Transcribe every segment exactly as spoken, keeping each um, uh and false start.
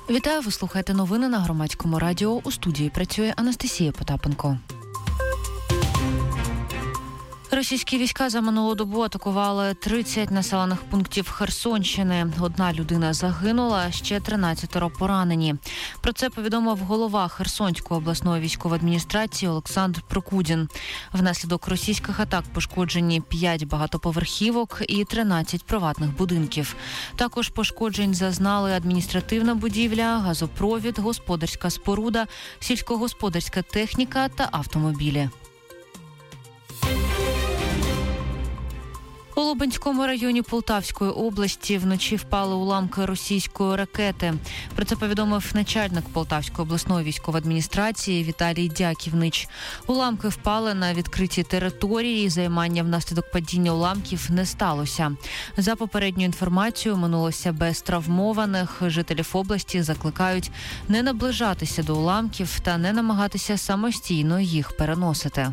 Вітаю, ви слухаєте новини на Громадському радіо. У студії працює Анастасія Потапенко. Російські війська за минулу добу атакували тридцять населених пунктів Херсонщини. Одна людина загинула, ще тринадцять поранені. Про це повідомив голова Херсонської обласної військової адміністрації Олександр Прокудін. Внаслідок російських атак пошкоджені п'ять багатоповерхівок і тринадцять приватних будинків. Також пошкоджень зазнали адміністративна будівля, газопровід, господарська споруда, сільськогосподарська техніка та автомобілі. У Лубенському районі Полтавської області вночі впали уламки російської ракети. Про це повідомив начальник Полтавської обласної військової адміністрації Віталій Дяківнич. Уламки впали на відкритій території, займання внаслідок падіння уламків не сталося. За попередньою інформацією, минулося без травмованих. Жителів області закликають не наближатися до уламків та не намагатися самостійно їх переносити.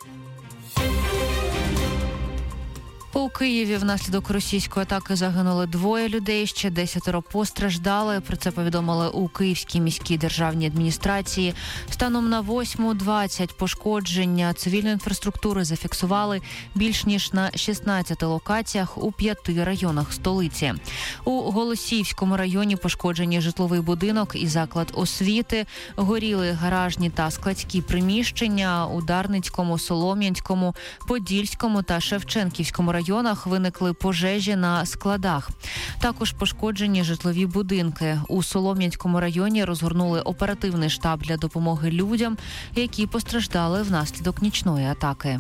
У Києві внаслідок російської атаки загинули двоє людей, ще десятеро постраждали. Про це повідомили у Київській міській державній адміністрації. Станом на восьму двадцять пошкодження цивільної інфраструктури зафіксували більш ніж на шістнадцяти локаціях у п'яти районах столиці. У Голосіївському районі пошкоджені житловий будинок і заклад освіти, горіли гаражні та складські приміщення. У Дарницькому, Солом'янському, Подільському та Шевченківському районах В районах виникли пожежі на складах. Також пошкоджені житлові будинки. У Солом'янському районі розгорнули оперативний штаб для допомоги людям, які постраждали внаслідок нічної атаки.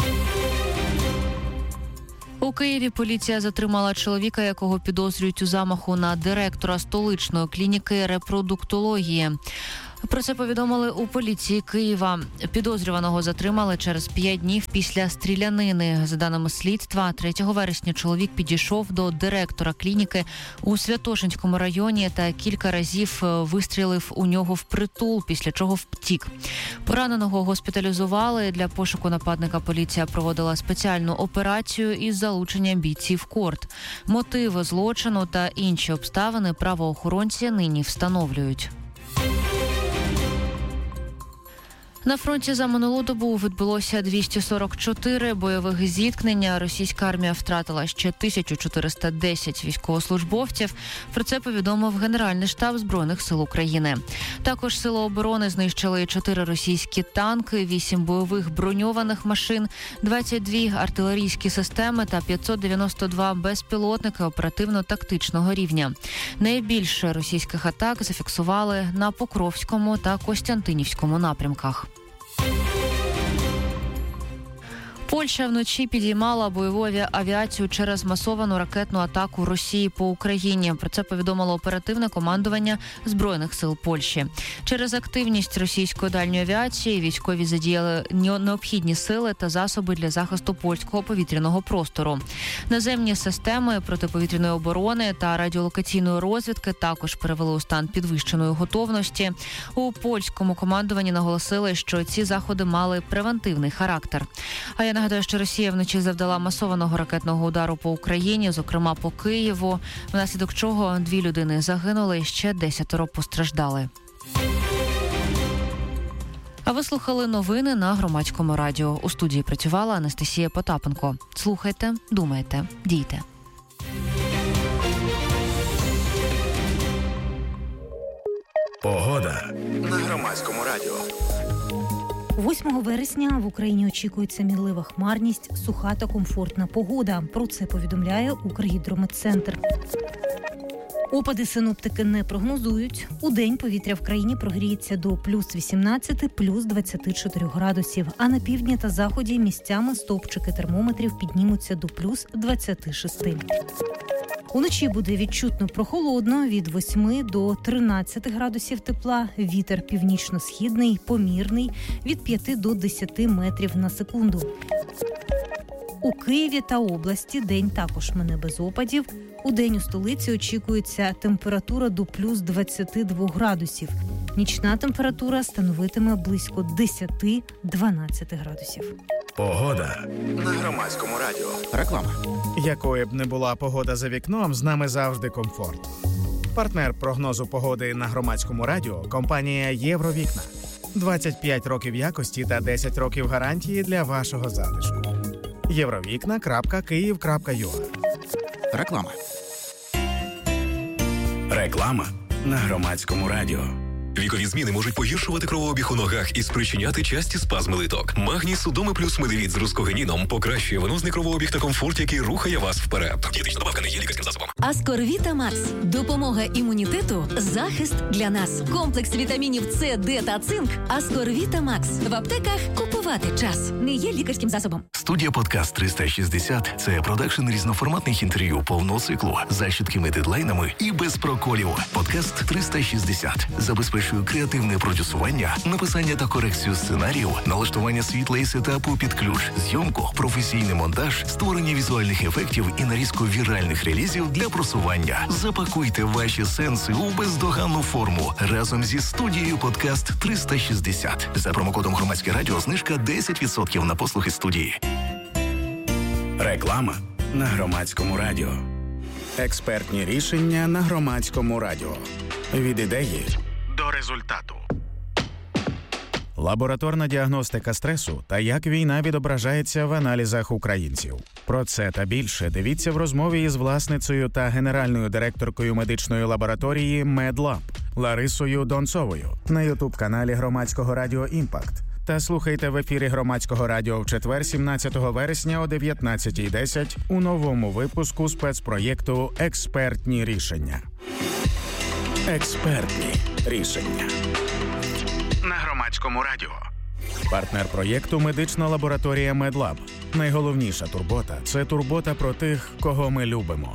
У Києві поліція затримала чоловіка, якого підозрюють у замаху на директора столичної клініки репродуктології. Про це повідомили у поліції Києва. Підозрюваного затримали через п'ять днів після стрілянини. За даними слідства, третього вересня чоловік підійшов до директора клініки у Святошинському районі та кілька разів вистрілив у нього впритул, після чого втік. Пораненого госпіталізували. Для пошуку нападника поліція проводила спеціальну операцію із залученням бійців КОРД. Мотиви злочину та інші обставини правоохоронці нині встановлюють. На фронті за минулу добу відбулося двісті сорок чотири бойових зіткнення. Російська армія втратила ще тисячу чотириста десять військовослужбовців. Про це повідомив Генеральний штаб Збройних сил України. Також Сили оборони знищили чотири російські танки, вісім бойових броньованих машин, двадцять дві артилерійські системи та п'ятсот дев'яносто два безпілотники оперативно-тактичного рівня. Найбільше російських атак зафіксували на Покровському та Костянтинівському напрямках. Польща вночі підіймала бойову авіацію через масовану ракетну атаку Росії по Україні. Про це повідомило оперативне командування Збройних сил Польщі. Через активність російської дальньої авіації військові задіяли необхідні сили та засоби для захисту польського повітряного простору. Наземні системи протиповітряної оборони та радіолокаційної розвідки також перевели у стан підвищеної готовності. У польському командуванні наголосили, що ці заходи мали превентивний характер. А я нагадаю, що Росія вночі завдала масованого ракетного удару по Україні, зокрема по Києву, внаслідок чого дві людини загинули і ще десятеро постраждали. А ви слухали новини на Громадському радіо. У студії працювала Анастасія Потапенко. Слухайте, думайте, дійте. Погода на Громадському радіо. восьмого вересня в Україні очікується мінлива хмарність, суха та комфортна погода. Про це повідомляє Укргідрометцентр. Опади синоптики не прогнозують. Удень повітря в країні прогріється до плюс вісімнадцяти, плюс двадцяти чотирьох градусів. А на півдні та заході місцями стовпчики термометрів піднімуться до плюс двадцяти шести. Уночі буде відчутно прохолодно від восьми до тринадцяти градусів тепла. Вітер північно-східний, помірний від п'яти до десяти метрів на секунду. У Києві та області день також мине без опадів. Удень у столиці очікується температура до плюс двадцяти двох градусів. Нічна температура становитиме близько десяти-дванадцяти градусів. Погода на Громадському радіо. Реклама. Якою б не була погода за вікном, з нами завжди комфорт. Партнер прогнозу погоди на Громадському радіо – компанія «Євровікна». двадцять п'ять років якості та десять років гарантії для вашого затишку. євровікна крапка київ крапка ю а. Реклама. Реклама на Громадському радіо. Вікові зміни можуть погіршувати кровообіг у ногах і спричиняти часті спазми литок. Магній Судоми плюс Медивіт з рускогеніном покращує венозний кровообіг та комфорт, який рухає вас вперед. Дієтична добавка не є лікарським засобом. Аскорвіта Макс. Допомога імунітету. Захист для нас. Комплекс вітамінів С, Д та цинк. Аскорвіта Макс. В аптеках купувати час. Не є лікарським засобом. Студія «Подкаст триста шістдесят» – це продакшн різноформатних інтерв'ю повного циклу з чіткими дедлайнами і без проколів. «Подкаст триста шістдесят» забезпечує креативне продюсування, написання та корекцію сценаріїв, налаштування світла і сетапу під ключ, зйомку, професійний монтаж, створення візуальних ефектів і нарізку віральних релізів для просування. Запакуйте ваші сенси у бездоганну форму разом зі студією «Подкаст триста шістдесят». За промокодом «Громадське радіо» знижка десять відсотків на послуги студії. Реклама на Громадському радіо. Експертні рішення на Громадському радіо. Від ідеї до результату. Лабораторна діагностика стресу та як війна відображається в аналізах українців. Про це та більше дивіться в розмові із власницею та генеральною директоркою медичної лабораторії «Медлаб» Ларисою Донцовою на ютуб-каналі Громадського радіо «Імпакт». Та слухайте в ефірі Громадського радіо в четвер, сімнадцятого вересня о дев'ятнадцятій десять у новому випуску спецпроєкту «Експертні рішення». Експертні рішення. На Громадському радіо. Партнер проєкту – медична лабораторія «Медлаб». Найголовніша турбота – це турбота про тих, кого ми любимо.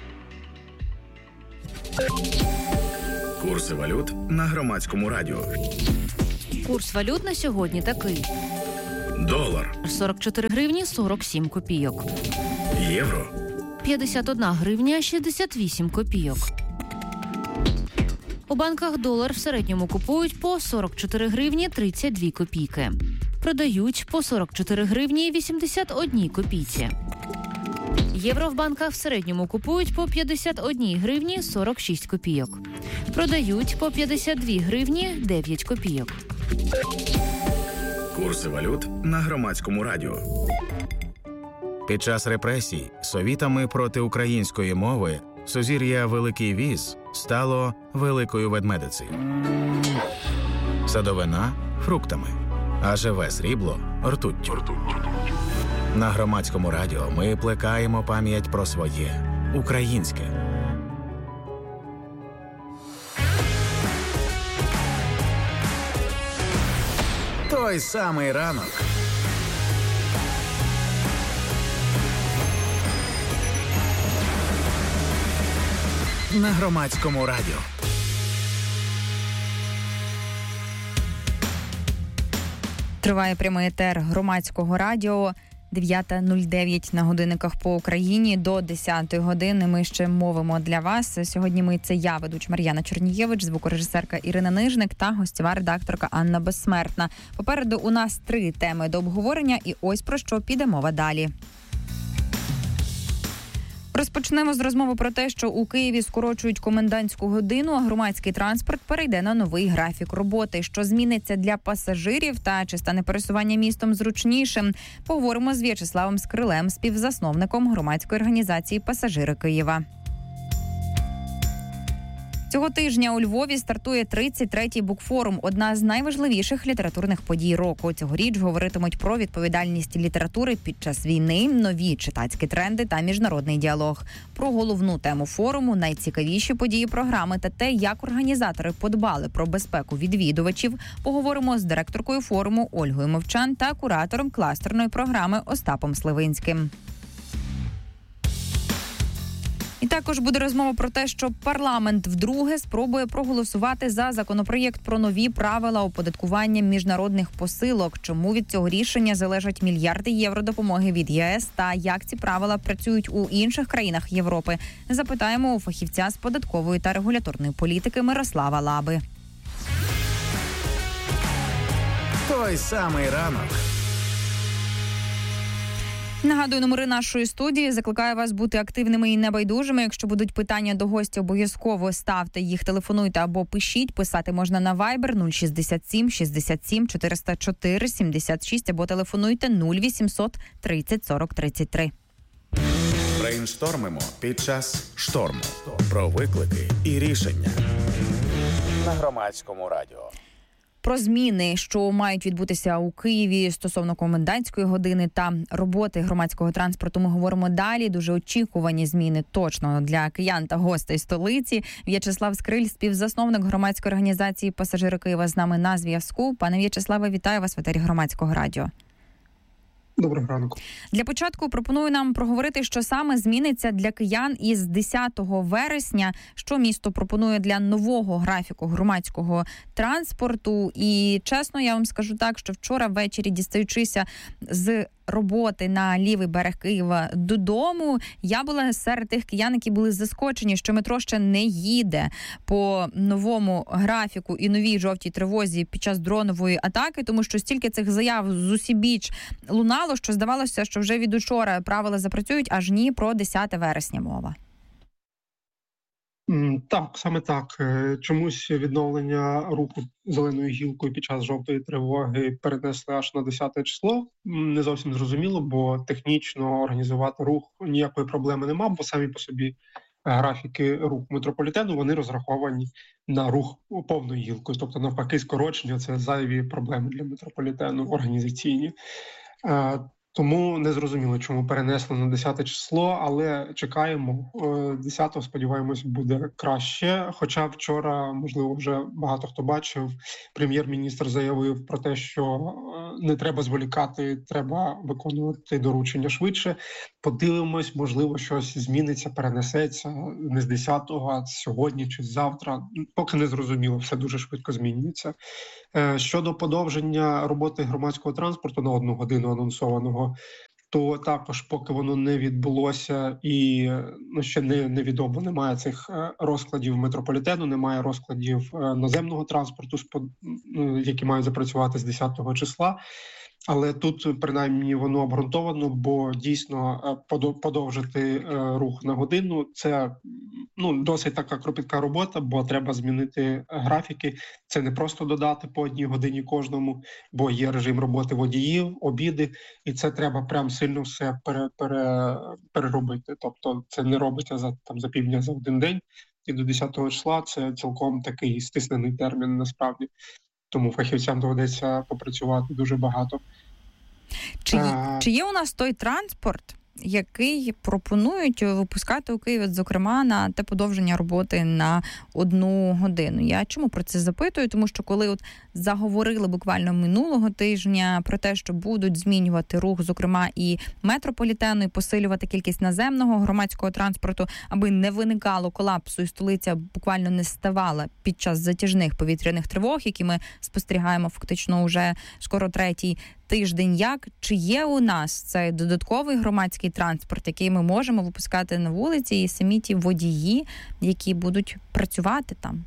Курси валют на Громадському радіо. Курс валют на сьогодні такий. Долар. сорок чотири гривні сорок сім копійок. Євро. п'ятдесят одна гривня шістдесят вісім копійок. У банках долар в середньому купують по сорок чотири гривні тридцять дві копійки. Продають по сорок чотири гривні вісімдесят одні копійці. Євро в банках в середньому купують по п'ятдесят одні гривні сорок шість копійок. Продають по п'ятдесят дві гривні дев'ять копійок. Курси валют на Громадському радіо. Під час репресій совітами проти української мови сузір'я Великий Віз стало Великою Ведмедицею. Садовина – фруктами, а живе срібло – ртуттю. На Громадському радіо ми плекаємо пам'ять про своє – українське. Той самий ранок. На Громадському радіо. Триває прямий етер Громадського радіо. дев'ята нуль дев'ять на годинниках по Україні. До десятої години ми ще мовимо для вас. Сьогодні ми це я, ведуч Мар'яна Чернієвич, звукорежисерка Ірина Нижник та гостєва редакторка Анна Безсмертна. Попереду у нас три теми до обговорення, і ось про що піде мова далі. Розпочнемо з розмови про те, що у Києві скорочують комендантську годину, а громадський транспорт перейде на новий графік роботи. Що зміниться для пасажирів та чи стане пересування містом зручнішим? Поговоримо з В'ячеславом Скрилем, співзасновником громадської організації «Пасажири Києва». Цього тижня у Львові стартує тридцять третій букфорум – одна з найважливіших літературних подій року. Цьогоріч говоритимуть про відповідальність літератури під час війни, нові читацькі тренди та міжнародний діалог. Про головну тему форуму, найцікавіші події програми та те, як організатори подбали про безпеку відвідувачів, поговоримо з директоркою форуму Ольгою Мовчан та куратором кластерної програми Остапом Сливинським. І також буде розмова про те, що парламент вдруге спробує проголосувати за законопроєкт про нові правила оподаткування міжнародних посилок. Чому від цього рішення залежать мільярди євро допомоги від ЄС та як ці правила працюють у інших країнах Європи, запитаємо у фахівця з податкової та регуляторної політики Мирослава Лаби. Той самий ранок. Нагадую, номери нашої студії. Закликаю вас бути активними і небайдужими. Якщо будуть питання до гостя, обов'язково ставте їх, телефонуйте або пишіть. Писати можна на Viber нуль шістдесят сім шістдесят сім чотириста чотири сімдесят шість або телефонуйте нуль вісімсот тридцять сорок тридцять три. Брейнштормимо під час шторму. Про виклики і рішення. На Громадському радіо. Про зміни, що мають відбутися у Києві стосовно комендантської години та роботи громадського транспорту, ми говоримо далі. Дуже очікувані зміни точно для киян та гостей столиці. В'ячеслав Скриль, співзасновник громадської організації «Пасажири Києва», з нами на зв'язку. Пане В'ячеславе, вітаю вас в етері Громадського радіо. Доброго ранку. Для початку пропоную нам проговорити, що саме зміниться для киян із десятого вересня, що місто пропонує для нового графіку громадського транспорту. І чесно, я вам скажу так, що вчора ввечері, дістаючися з роботи на лівий берег Києва додому, я була серед тих киян, які були заскочені, що метро ще не їде по новому графіку і новій жовтій тривозі під час дронової атаки, тому що стільки цих заяв з усібіч лунало, що здавалося, що вже від учора правила запрацюють, аж ні, про десяте вересня мова. Так, саме так. Чомусь відновлення руху зеленою гілкою під час жовтої тривоги перенесли аж на десяте число. Не зовсім зрозуміло, бо технічно організувати рух ніякої проблеми нема, бо самі по собі графіки руху метрополітену, вони розраховані на рух повною гілкою. Тобто, навпаки, скорочення – це зайві проблеми для метрополітену організаційні. Тому не зрозуміло, чому перенесли на десяте число, але чекаємо. десятого, сподіваємось, буде краще. Хоча вчора, можливо, вже багато хто бачив, прем'єр-міністр заявив про те, що не треба зволікати, треба виконувати доручення швидше. Подивимось, можливо, щось зміниться, перенесеться не з десятого, а сьогодні чи завтра. Поки не зрозуміло, все дуже швидко змінюється. Щодо подовження роботи громадського транспорту на одну годину анонсованого, то також поки воно не відбулося і ну, ще не, невідомо, немає цих розкладів метрополітену, немає розкладів наземного транспорту, які мають запрацювати з десятого числа. Але тут, принаймні, воно обґрунтовано, бо дійсно подовжити рух на годину – це ну, досить така кропітка робота, бо треба змінити графіки. Це не просто додати по одній годині кожному, бо є режим роботи водіїв, обіди, і це треба прям сильно все пере, пере, переробити. Тобто це не робиться за, там, за півдня, за один день, і до десятого числа це цілком такий стиснений термін насправді. Тому фахівцям доведеться попрацювати дуже багато. Чи, а... чи є у нас той транспорт, який пропонують випускати у Києві, зокрема, на те подовження роботи на одну годину? Я чому про це запитую? Тому що коли от заговорили буквально минулого тижня про те, що будуть змінювати рух, зокрема, і метрополітену, і посилювати кількість наземного громадського транспорту, аби не виникало колапсу і столиця буквально не ставала під час затяжних повітряних тривог, які ми спостерігаємо фактично уже скоро третій тиждень. Як? Чи є у нас цей додатковий громадський транспорт, який ми можемо випускати на вулиці, і самі ті водії, які будуть працювати там?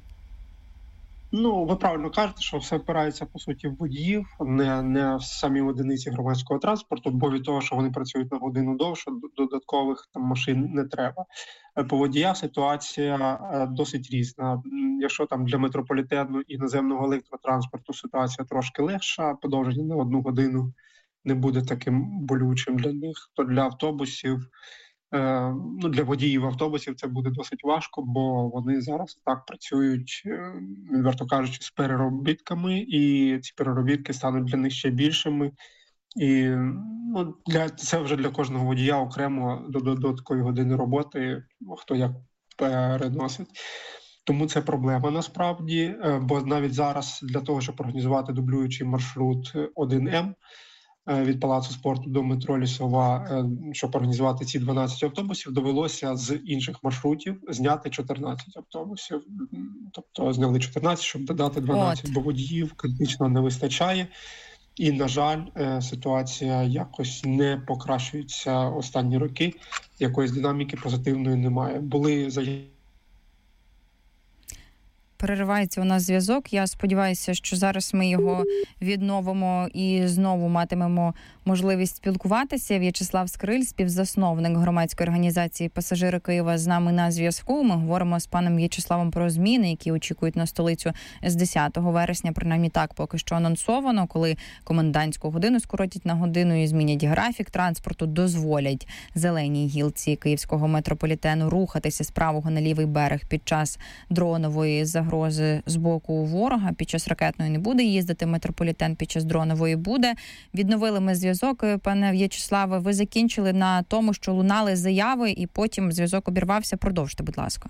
Ну, ви правильно кажете, що все опирається, по суті, в водіїв, не, не в самі одиниці громадського транспорту, бо від того, що вони працюють на годину довше, додаткових там машин не треба. По водіях ситуація досить різна. Якщо там для метрополітену і наземного електротранспорту ситуація трошки легша, подовження на одну годину не буде таким болючим для них, то для автобусів, ну, для водіїв автобусів це буде досить важко, бо вони зараз так працюють, відверто кажучи, з переробітками, і ці переробітки стануть для них ще більшими. І ну, для, це вже для кожного водія окремо до додаткової години роботи, хто як переносить. Тому це проблема насправді, бо навіть зараз для того, щоб організувати дублюючий маршрут один ем, від Палацу спорту до метро Лісова, щоб організувати ці дванадцять автобусів, довелося з інших маршрутів зняти чотирнадцять автобусів. Тобто зняли чотирнадцять, щоб додати дванадцять, От. Бо водіїв критично не вистачає. І, на жаль, ситуація якось не покращується останні роки. Якоїсь динаміки позитивної немає. Були заяви. переривається у нас зв'язок. Я сподіваюся, що зараз ми його відновимо і знову матимемо можливість спілкуватися. В'ячеслав Скриль, співзасновник громадської організації «Пасажири Києва», з нами на зв'язку. Ми говоримо з паном В'ячеславом про зміни, які очікують на столицю з десятого вересня. Принаймні так поки що анонсовано, коли комендантську годину скоротять на годину і змінять графік транспорту, дозволять зеленій гілці київського метрополітену рухатися з правого на лівий берег під час дронової загрози з боку ворога. Під час ракетної не буде їздити метрополітен, під час дронової буде. Відновили ми зв'язок. Пане В'ячеславе, ви закінчили на тому, що лунали заяви, і потім зв'язок обірвався. Продовжте, будь ласка.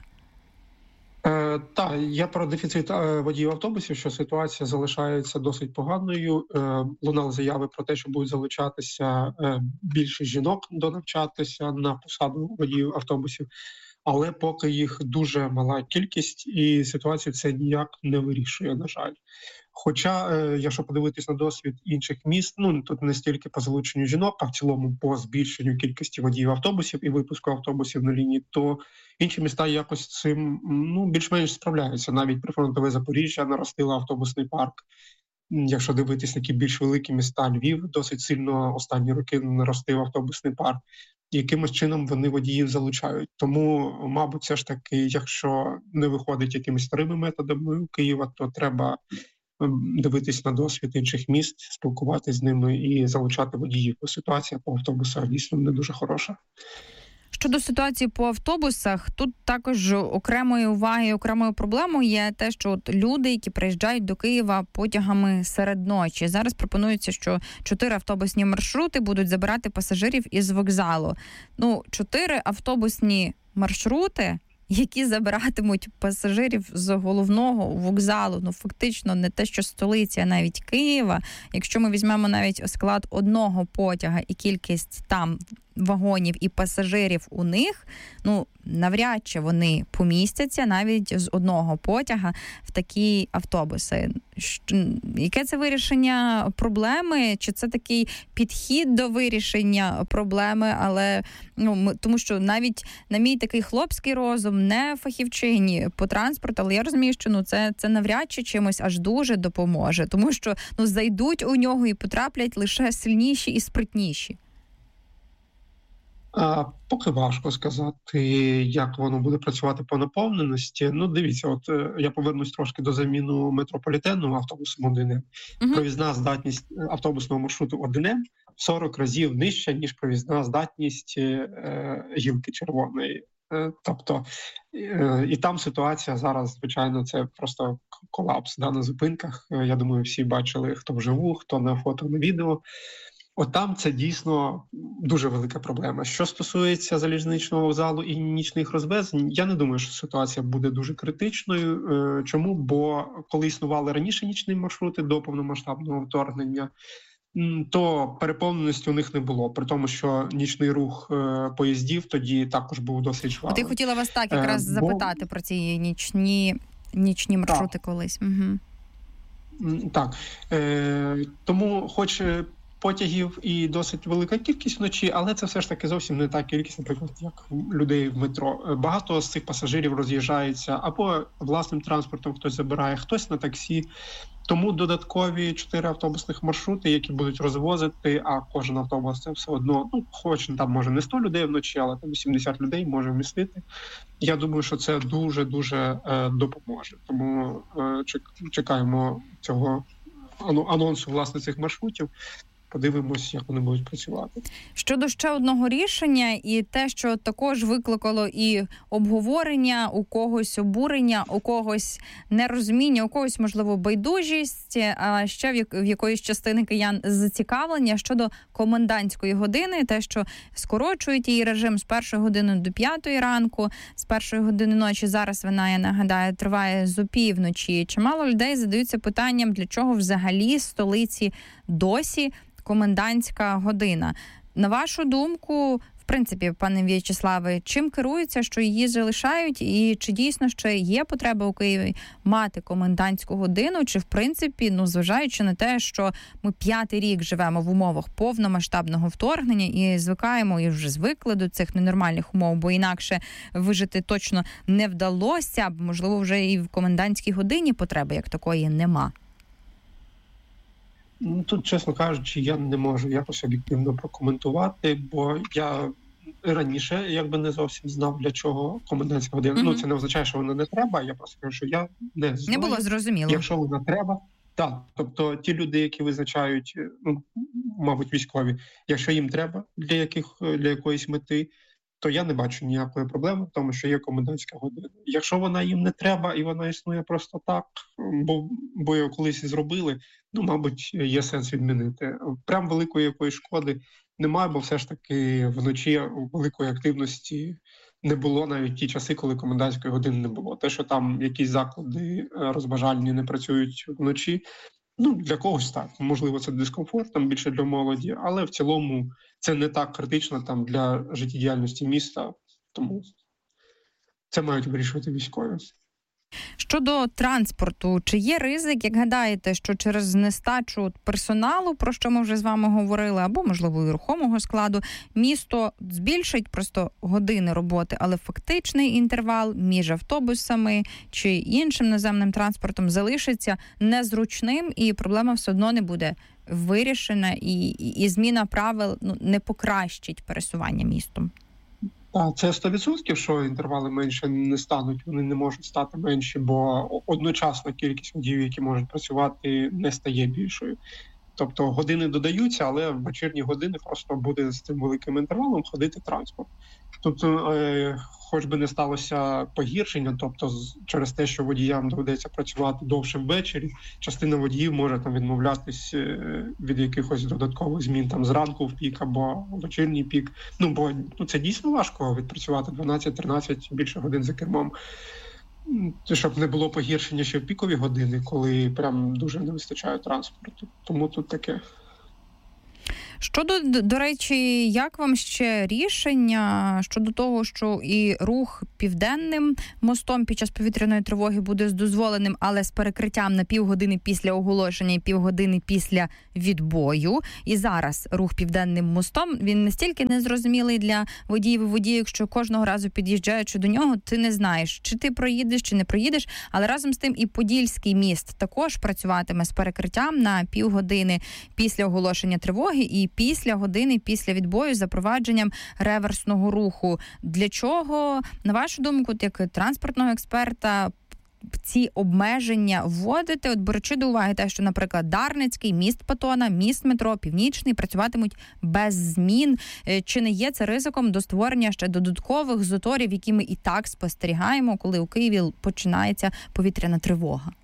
Е, так, я про дефіцит е, водіїв автобусів, що ситуація залишається досить поганою. Е, лунали заяви про те, що будуть залучатися е, більше жінок до навчатися на посаду водіїв автобусів, але поки їх дуже мала кількість, і ситуацію це ніяк не вирішує, на жаль. Хоча, е, якщо подивитись на досвід інших міст, ну тут не стільки по залученню жінок, а в цілому по збільшенню кількості водіїв автобусів і випуску автобусів на лінії, то інші міста якось з цим ну, більш-менш справляються. Навіть прифронтове Запоріжжя наростило автобусний парк. Якщо дивитись такі більш великі міста, Львів досить сильно останні роки наростив автобусний парк. Якимось чином вони водіїв залучають. Тому, мабуть, все ж таки, якщо не виходить якимись старими методами у Києва, то треба дивитись на досвід інших міст, спілкуватися з ними і залучати водіїв. Бо ситуація по автобусах дійсно не дуже хороша. Щодо ситуації по автобусах, тут також окремої уваги, окремою проблемою є те, що от люди, які приїжджають до Києва потягами серед ночі. Зараз пропонується, що чотири автобусні маршрути будуть забирати пасажирів із вокзалу. Ну, чотири автобусні маршрути, які забиратимуть пасажирів з головного вокзалу, ну фактично не те, що столиці, а навіть Києва. Якщо ми візьмемо навіть склад одного потяга і кількість там вагонів і пасажирів у них, ну навряд чи вони помістяться навіть з одного потяга в такі автобуси. Яке це вирішення проблеми? Чи це такий підхід до вирішення проблеми? Але ну ми, тому що навіть на мій такий хлопський розум, не фахівчині по транспорту, але я розумію, що ну це це навряд чи чимось аж дуже допоможе, тому що ну зайдуть у нього і потраплять лише сильніші і спритніші. А, поки важко сказати, як воно буде працювати по наповненості. Ну, дивіться, от я повернусь трошки до заміну метрополітену автобусом один ем. Uh-huh. Провізна здатність автобусного маршруту один ем сорок разів нижча, ніж провізна здатність е, гілки червоної. Е, тобто, е, і там ситуація зараз, звичайно, це просто колапс да, на зупинках. Я думаю, всі бачили, хто вживу, хто на фото, на відео. От там це дійсно дуже велика проблема. Що стосується залізничного вокзалу і нічних розвезень, я не думаю, що ситуація буде дуже критичною. Чому? Бо коли існували раніше нічні маршрути до повномасштабного вторгнення, то переповненості у них не було, при тому, що нічний рух поїздів тоді також був досить жвавий. От я хотіла вас так якраз е, запитати бо... про ці нічні, нічні маршрути так. колись. Угу. Так. Е, тому хоч потягів і досить велика кількість вночі, але це все ж таки зовсім не та кількість, наприклад, як людей в метро. Багато з цих пасажирів роз'їжджаються або власним транспортом хтось забирає, хтось на таксі. Тому додаткові чотири автобусних маршрути, які будуть розвозити, а кожен автобус це все одно, ну, хоч там може не сто людей вночі, але там вісімдесят людей може вмістити. Я думаю, що це дуже-дуже е, допоможе. Тому е, чекаємо цього анонсу, власне, цих маршрутів. Подивимось, як вони будуть працювати. Щодо ще одного рішення, і те, що також викликало і обговорення, у когось обурення, у когось нерозуміння, у когось, можливо, байдужість, а ще в якоїсь частини киян зацікавлення щодо комендантської години, те, що скорочують її режим з першої години до п'ятої ранку, з першої години ночі, зараз вона, я нагадаю, триває з опівночі. Чимало людей задаються питанням, для чого взагалі столиці досі комендантська година. На вашу думку, в принципі, пане В'ячеславе, чим керуються, що її залишають, і чи дійсно ще є потреба у Києві мати комендантську годину, чи в принципі, ну, зважаючи на те, що ми п'ятий рік живемо в умовах повномасштабного вторгнення і звикаємо, і вже звикли до цих ненормальних умов, бо інакше вижити точно не вдалося, б, можливо, вже і в комендантській годині потреби як такої нема. Ну, тут, чесно кажучи, я не можу якось об'єктивно прокоментувати, бо я раніше якби не зовсім знав, для чого комендантська година. Mm-hmm. Ну, це не означає, що вона не треба, я просто кажу, що я не знаю. Не було зрозуміло. Якщо вона треба, так. Тобто ті люди, які визначають, ну, мабуть, військові, якщо їм треба для яких для якоїсь мети, то я не бачу ніякої проблеми в тому, що є комендантська година. Якщо вона їм не треба і вона існує просто так, бо, бо його колись зробили, ну, мабуть, є сенс відмінити. Прям великої якоїсь шкоди немає, бо все ж таки вночі великої активності не було навіть ті часи, коли комендантської години не було. Те, що там якісь заклади розважальні не працюють вночі, ну, для когось так. Можливо, це дискомфорт, там більше для молоді, але в цілому це не так критично там для життєдіяльності міста, тому це мають вирішувати військові. Щодо транспорту, чи є ризик, як гадаєте, що через нестачу персоналу, про що ми вже з вами говорили, або, можливо, і рухомого складу, місто збільшить просто години роботи, але фактичний інтервал між автобусами чи іншим наземним транспортом залишиться незручним, і проблема все одно не буде вирішена, і, і, і зміна правил, ну, не покращить пересування містом? Так, це сто відсотків, що інтервали менше не стануть, вони не можуть стати менші, бо одночасно кількість водіїв, які можуть працювати, не стає більшою. Тобто години додаються, але в вечірні години просто буде з цим великим інтервалом ходити транспорт. Тобто, е, хоч би не сталося погіршення, тобто через те, що водіям доведеться працювати довше ввечері, частина водіїв може там відмовлятись від якихось додаткових змін там зранку в пік або в вечірній пік. Ну, бо ну, це дійсно важко відпрацювати дванадцять-тринадцять більше годин за кермом. Щоб не було погіршення ще в пікові години, коли прям дуже не вистачає транспорту. Тому тут таке. Щодо, до речі, як вам ще рішення щодо того, що і рух південним мостом під час повітряної тривоги буде дозволеним, але з перекриттям на півгодини після оголошення і півгодини після відбою. І зараз рух південним мостом, він настільки незрозумілий для водіїв і водіїв, що кожного разу під'їжджаючи до нього, ти не знаєш, чи ти проїдеш, чи не проїдеш. Але разом з тим і Подільський міст також працюватиме з перекриттям на півгодини після оголошення тривоги і після години, після відбою, з запровадженням реверсного руху. Для чого, на вашу думку, як транспортного експерта, ці обмеження вводити, от беручи до уваги те, що, наприклад, Дарницький, міст Патона, міст метро, Північний працюватимуть без змін? Чи не є це ризиком до створення ще додаткових заторів, які ми і так спостерігаємо, коли у Києві починається повітряна тривога?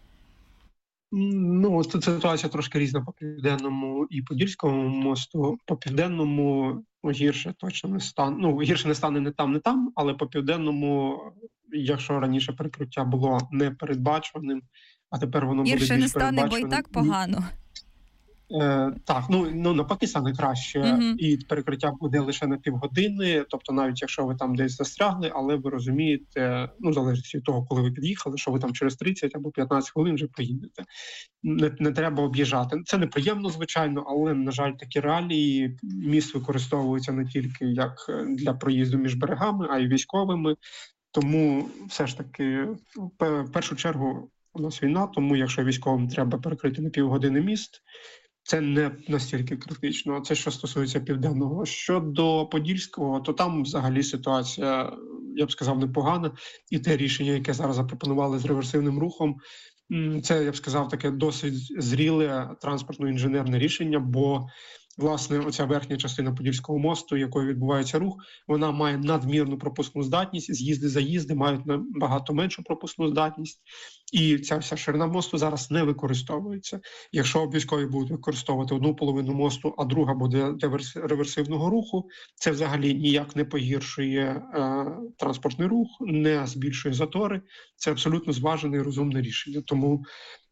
Ну, тут ситуація трошки різна по Південному і Подільському мосту. По Південному гірше точно не стане. Ну, гірше не стане не там, не там, але по Південному, якщо раніше перекриття було непередбачуваним, а тепер воно гірше буде більш передбачуваним. Гірше не стане, бо і так погано. Е, так, ну, ну навпаки стане краще, uh-huh. і перекриття буде лише на півгодини, тобто навіть якщо ви там десь застрягли, але ви розумієте, ну залежить від того, коли ви під'їхали, що ви там через тридцять або п'ятнадцять хвилин вже поїдете. Не, не треба об'їжджати. Це неприємно, звичайно, але, на жаль, такі реалії. Міст використовується не тільки як для проїзду між берегами, а й військовими. Тому все ж таки, в першу чергу, у нас війна, тому якщо військовим треба перекрити на півгодини міст, це не настільки критично. Це що стосується Південного. Щодо Подільського, то там взагалі ситуація, я б сказав, непогана. І те рішення, яке зараз запропонували з реверсивним рухом, це, я б сказав, таке досить зріле транспортно-інженерне рішення, бо власне, оця верхня частина Подільського мосту, якою відбувається рух, вона має надмірну пропускну здатність, з'їзди-заїзди мають набагато меншу пропускну здатність, і ця вся ширина мосту зараз не використовується. Якщо військові будуть використовувати одну половину мосту, а друга буде для реверсивного руху, це взагалі ніяк не погіршує е, транспортний рух, не збільшує затори. Це абсолютно зважене і розумне рішення. Тому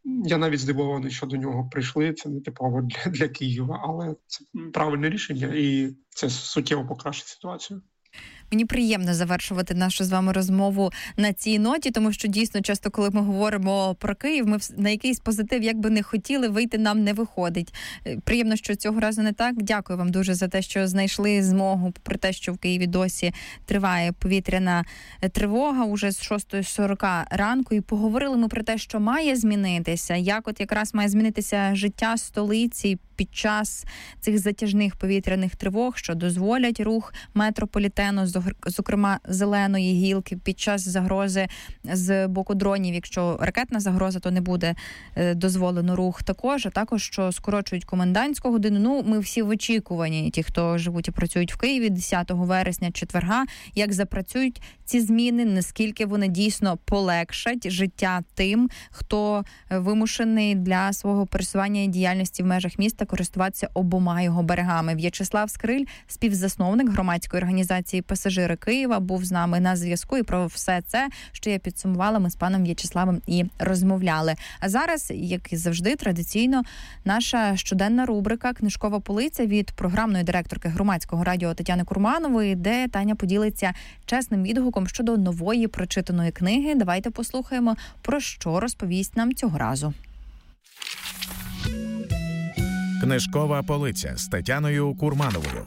Я навіть здивований, що до нього прийшли. Це не типово для, для Києва, але це правильне рішення і це суттєво покращить ситуацію. Мені приємно завершувати нашу з вами розмову на цій ноті, тому що дійсно часто, коли ми говоримо про Київ, ми на якийсь позитив, як би не хотіли, вийти нам не виходить. Приємно, що цього разу не так. Дякую вам дуже за те, що знайшли змогу, попри те, що в Києві досі триває повітряна тривога уже з шоста сорок ранку. І поговорили ми про те, що має змінитися, як от якраз має змінитися життя столиці під час цих затяжних повітряних тривог, що дозволять рух метрополітену, зокрема Зеленої гілки, під час загрози з боку дронів. Якщо ракетна загроза, то не буде дозволено рух також, а також, що скорочують комендантську годину. Ну, ми всі в очікуванні, ті, хто живуть і працюють в Києві, десятого вересня, четверга, як запрацюють ці зміни, наскільки вони дійсно полегшать життя тим, хто вимушений для свого пересування і діяльності в межах міста користуватися обома його берегами. В'ячеслав Скриль, співзасновник громадської організації «Пасажири Києва», був з нами на зв'язку, і про все це, що я підсумувала, ми з паном В'ячеславом і розмовляли. А зараз, як і завжди, традиційно, наша щоденна рубрика «Книжкова полиця» від програмної директорки громадського радіо Тетяни Курманової, де Таня поділиться чесним відгуком щодо нової прочитаної книги. Давайте послухаємо, про що розповість нам цього разу. Книжкова полиця з Тетяною Курмановою.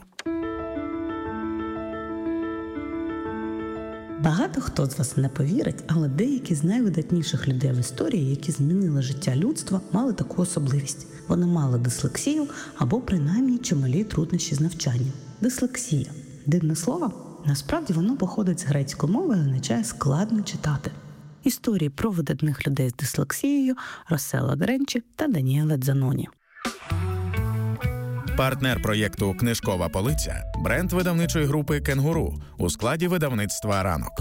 Багато хто з вас не повірить, але деякі з найвидатніших людей в історії, які змінили життя людства, мали таку особливість. Вони мали дислексію або принаймні чималі труднощі з навчанням. Дислексія – дивне слово? Насправді воно походить з грецької мови і означає «складно читати». Історії про видатних людей з дислексією Росселло Гренчі та Даніеле Дзаноні. Партнер проєкту «Книжкова полиця» – бренд видавничої групи «Кенгуру» у складі видавництва «Ранок».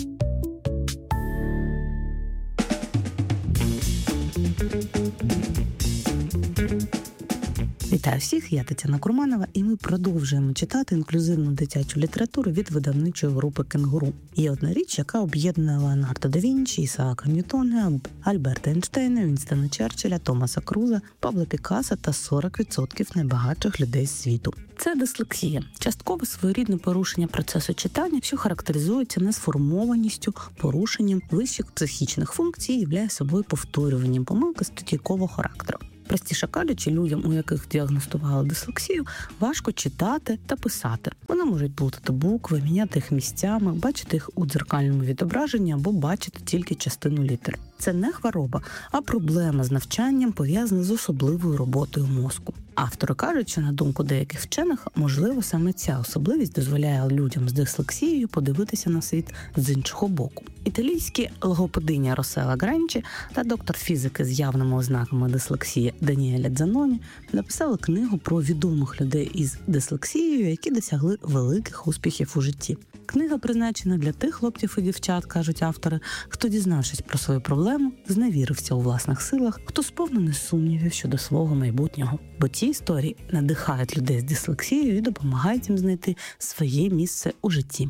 Вітаю всіх, я Тетяна Курманова, і ми продовжуємо читати інклюзивну дитячу літературу від видавничої групи «Кенгуру». Є одна річ, яка об'єднує Леонардо да Вінчі, Ісаака Ньютона, Альберта Ейнштейна, Вінстона Черчилля, Томаса Круза, Пабло Пікассо та сорок відсотків найбагатших людей світу. Це дислексія – часткове своєрідне порушення процесу читання, що характеризується несформованістю, порушенням вищих психічних функцій і являє собою повторюванням помилки статейкового характеру. Простіше кажучи, людям, у яких діагностували дислексію, важко читати та писати. Вони можуть плутати букви, міняти їх місцями, бачити їх у дзеркальному відображенні або бачити тільки частину літер. Це не хвороба, а проблема з навчанням, пов'язана з особливою роботою мозку. Автори кажуть, що, на думку деяких вчених, можливо, саме ця особливість дозволяє людям з дислексією подивитися на світ з іншого боку. Італійські логопединя Росселло Гренчі та доктор фізики з явними ознаками дислексії Даніеле Дзаноні написали книгу про відомих людей із дислексією, які досягли великих успіхів у житті. Книга призначена для тих хлопців і дівчат, кажуть автори, хто, дізнавшись про свою проблему, зневірився у власних силах, хто сповнений сумнівів щодо свого майбутнього. Бо ці історії надихають людей з дислексією і допомагають їм знайти своє місце у житті.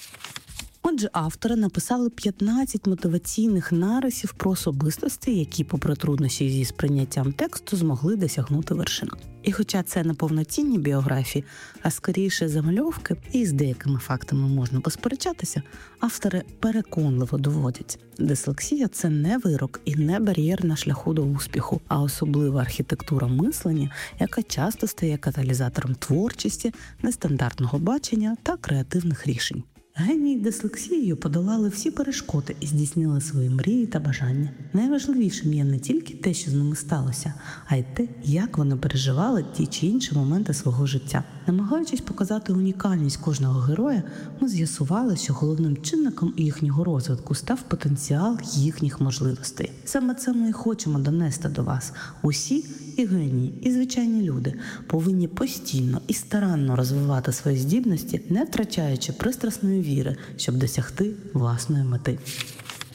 Отже, автори написали п'ятнадцять мотиваційних нарисів про особистості, які, попри труднощі зі сприйняттям тексту, змогли досягнути вершин. І хоча це не повноцінні біографії, а скоріше замальовки, і з деякими фактами можна посперечатися, автори переконливо доводять. Дислексія – це не вирок і не бар'єр на шляху до успіху, а особлива архітектура мислення, яка часто стає каталізатором творчості, нестандартного бачення та креативних рішень. Генії дислексією подолали всі перешкоди і здійснили свої мрії та бажання. Найважливішим є не тільки те, що з ними сталося, а й те, як вони переживали ті чи інші моменти свого життя. Намагаючись показати унікальність кожного героя, ми з'ясували, що головним чинником їхнього розвитку став потенціал їхніх можливостей. Саме це ми і хочемо донести до вас. Усі, і генії, і звичайні люди, повинні постійно і старанно розвивати свої здібності, не втрачаючи пристрасної віри, щоб досягти власної мети.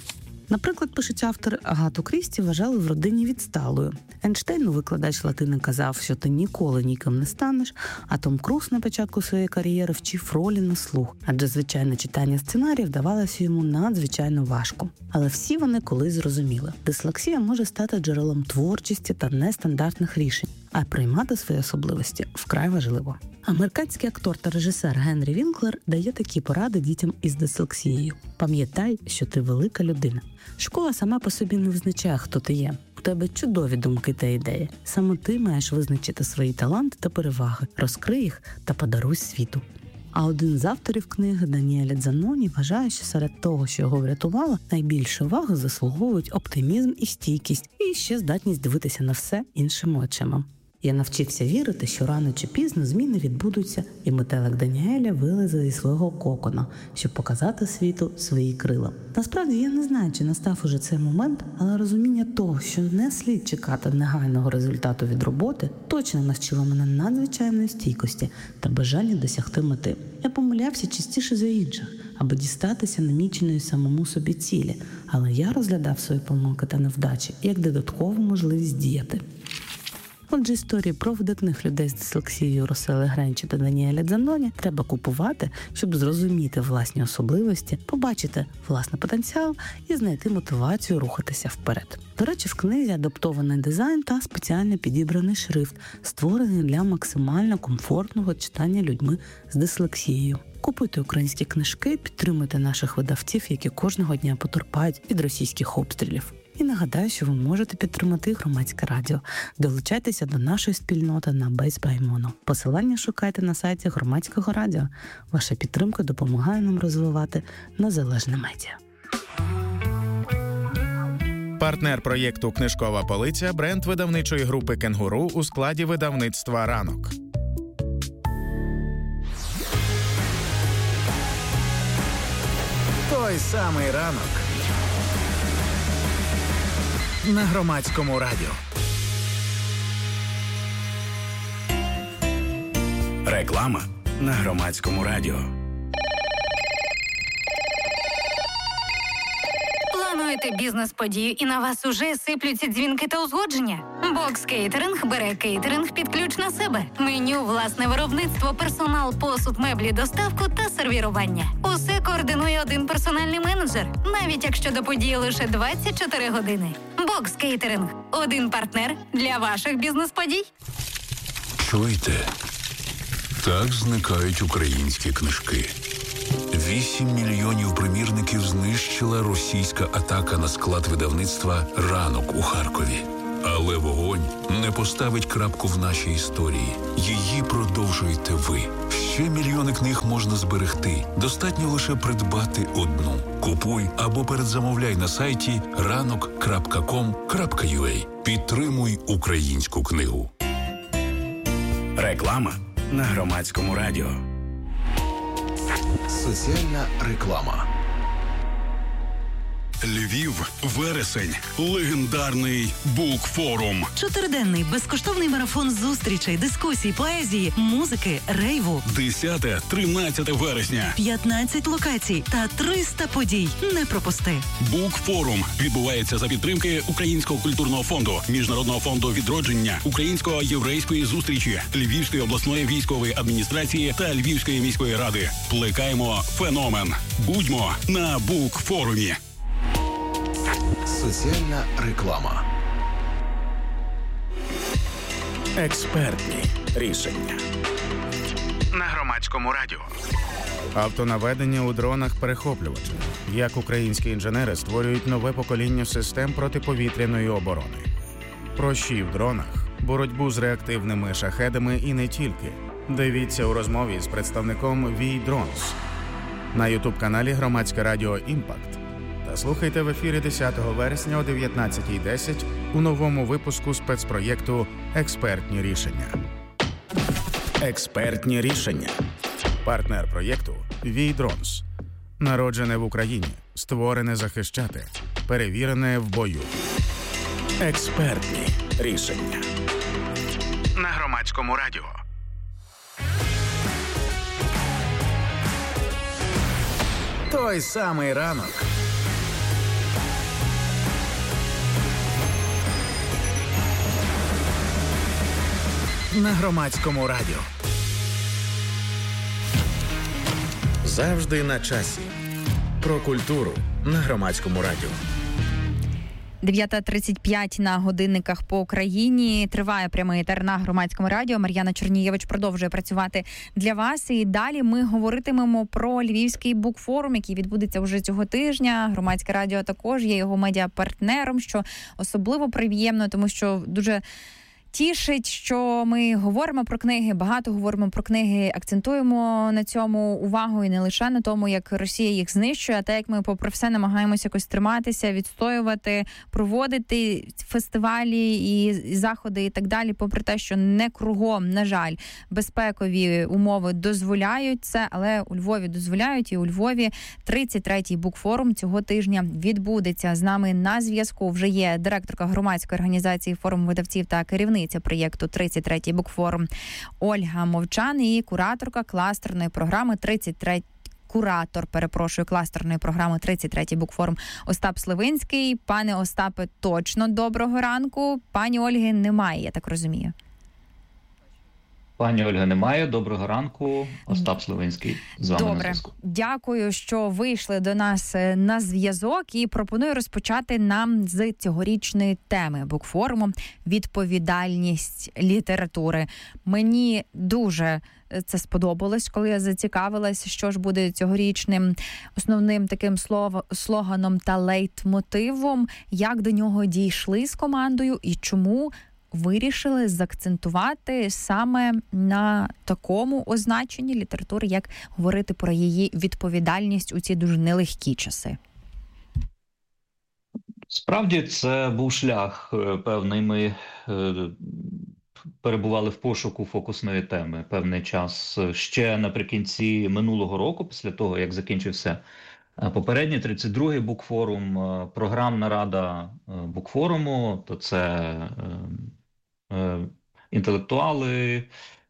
Наприклад, пишуть автори, Агату Крісті вважали в родині відсталою. Ейнштейну викладач латини казав, що ти ніколи ніким не станеш, а Том Круз на початку своєї кар'єри вчив ролі на слух, адже звичайне читання сценаріїв давалося йому надзвичайно важко. Але всі вони колись зрозуміли. Дислексія може стати джерелом творчості та нестандартних рішень, а приймати свої особливості вкрай важливо. Американський актор та режисер Генрі Вінклер дає такі поради дітям із дислексією. Пам'ятай, що ти велика людина. Школа сама по собі не визначає, хто ти є. У тебе чудові думки та ідеї. Саме ти маєш визначити свої таланти та переваги, розкрий їх та подаруй світу. А один з авторів книги, Даніель Дзаноні, вважає, що серед того, що його врятувало, найбільше уваги заслуговують оптимізм і стійкість, і ще здатність дивитися на все іншими очима. Я навчився вірити, що рано чи пізно зміни відбудуться, і метелик Даніеля вилезе зі свого кокона, щоб показати світу свої крила. Насправді, я не знаю, чи настав уже цей момент, але розуміння того, що не слід чекати негайного результату від роботи, точно навчило мене надзвичайної стійкості та бажання досягти мети. Я помилявся частіше за інших, аби дістатися наміченої самому собі цілі, але я розглядав свої помилки та невдачі як додаткову можливість діяти. Отже, історії про видатних людей з дислексією Росели Гренчі та Даніеля Дзаноні треба купувати, щоб зрозуміти власні особливості, побачити власний потенціал і знайти мотивацію рухатися вперед. До речі, в книзі адаптований дизайн та спеціально підібраний шрифт, створений для максимально комфортного читання людьми з дислексією. Купуйте українські книжки, підтримуйте наших видавців, які кожного дня потерпають від російських обстрілів. І нагадаю, що ви можете підтримати Громадське радіо. Долучайтеся до нашої спільноти на Бейсбаймоно. Посилання шукайте на сайті Громадського радіо. Ваша підтримка допомагає нам розвивати незалежне медіа. Партнер проєкту «Книжкова полиця» – бренд видавничої групи «Кенгуру» у складі видавництва «Ранок». Той самий ранок на Громадському радіо. Реклама на Громадському радіо. Плануєте бізнес-подію і на вас уже сиплються дзвінки та узгодження? Бокс Кейтеринг бере кейтеринг під ключ на себе. Меню, власне виробництво, персонал, посуд, меблі, доставку та сервірування. Усе координує один персональний менеджер, навіть якщо до події лише двадцять чотири години. Бокс Кейтеринг – один партнер для ваших бізнес-подій. Чуєте? Так зникають українські книжки. Вісім мільйонів примірників знищила російська атака на склад видавництва «Ранок» у Харкові. Але вогонь не поставить крапку в нашій історії. Її продовжуєте ви. Ще мільйони книг можна зберегти. Достатньо лише придбати одну. Купуй або передзамовляй на сайті ранок крапка ком крапка ю а. Підтримуй українську книгу. Реклама на Громадському радіо. Соціальна реклама. Львів, вересень, легендарний букфорум. Чотириденний безкоштовний марафон зустрічей, дискусій, поезії, музики, рейву. десяте-тринадцяте вересня. п'ятнадцять локацій та триста подій. Не пропусти. Букфорум відбувається за підтримки Українського культурного фонду, Міжнародного фонду відродження, Українсько-єврейської зустрічі, Львівської обласної військової адміністрації та Львівської міської ради. Плекаємо феномен. Будьмо на букфорумі. Соціальна реклама. Експертні рішення на Громадському радіо. Автонаведення у дронах-перехоплювачах. Як українські інженери створюють нове покоління систем протиповітряної оборони. Прощі в дронах, боротьбу з реактивними шахедами і не тільки. Дивіться у розмові з представником ві Drones на ютуб-каналі Громадське радіо «Імпакт». Та слухайте в ефірі десятого вересня о дев'ятнадцятій десять у новому випуску спецпроєкту «Експертні рішення». Експертні рішення. Партнер проєкту ві Drones. Народжене в Україні, створене захищати, перевірене в бою. Експертні рішення. На Громадському радіо. Той самий ранок на Громадському радіо. Завжди на часі. Про культуру на Громадському радіо. дев'ята тридцять п'ять на годинниках по Україні. Триває прямий етер на Громадському радіо. Мар'яна Чернієвич продовжує працювати для вас. І далі ми говоритимемо про Львівський букфорум, який відбудеться вже цього тижня. Громадське радіо також є його медіапартнером, що особливо приємно, тому що дуже тішить, що ми говоримо про книги, багато говоримо про книги, акцентуємо на цьому увагу і не лише на тому, як Росія їх знищує, а те, як ми попри все намагаємося якось триматися, відстоювати, проводити фестивалі і заходи і так далі, попри те, що не кругом, на жаль, безпекові умови дозволяють це, але у Львові дозволяють, і у Львові тридцять третій букфорум цього тижня відбудеться. З нами на зв'язку вже є директорка громадської організації «Форум видавців» та керівниця проєкту тридцять третій букфорум Ольга Мовчан і кураторка кластерної програми тридцять три куратор, перепрошую, кластерної програми тридцять третій букфорум Остап Сливинський. Пане Остапе, точно доброго ранку. Пані Ольги немає, я так розумію. Пані Ольга немає. Доброго ранку. Остап Сливинський з вами. Добре. На зв'язку. Дякую, що вийшли до нас на зв'язок, і пропоную розпочати нам з цьогорічної теми букфоруму «Відповідальність літератури». Мені дуже це сподобалось, коли я зацікавилась, що ж буде цьогорічним основним таким слов, слоганом та лейтмотивом, як до нього дійшли з командою і чому вирішили заакцентувати саме на такому означенні літератури, як говорити про її відповідальність у ці дуже нелегкі часи. Справді, це був шлях певний. Ми перебували в пошуку фокусної теми певний час. Ще наприкінці минулого року, після того, як закінчився попередній тридцять другий букфорум, програмна рада букфоруму, то це інтелектуали,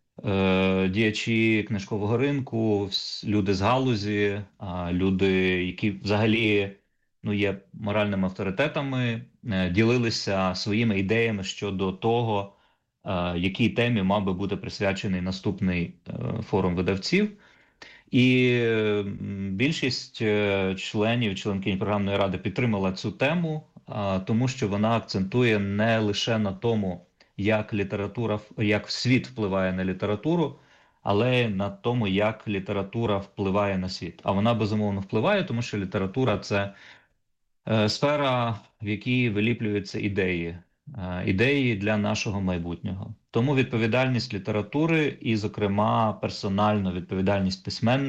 діячі книжкового ринку, люди з галузі, люди, які взагалі ну, є моральними авторитетами, ділилися своїми ідеями щодо того, якій темі мав би бути присвячений наступний форум видавців. І більшість членів, членкинь програмної ради підтримала цю тему, тому що вона акцентує не лише на тому, як література, як світ впливає на літературу, але й на тому, як література впливає на світ. А вона, безумовно, впливає, тому що література – це е, сфера, в якій виліплюються ідеї, е, ідеї для нашого майбутнього. Тому відповідальність літератури і, зокрема, персональна відповідальність письменника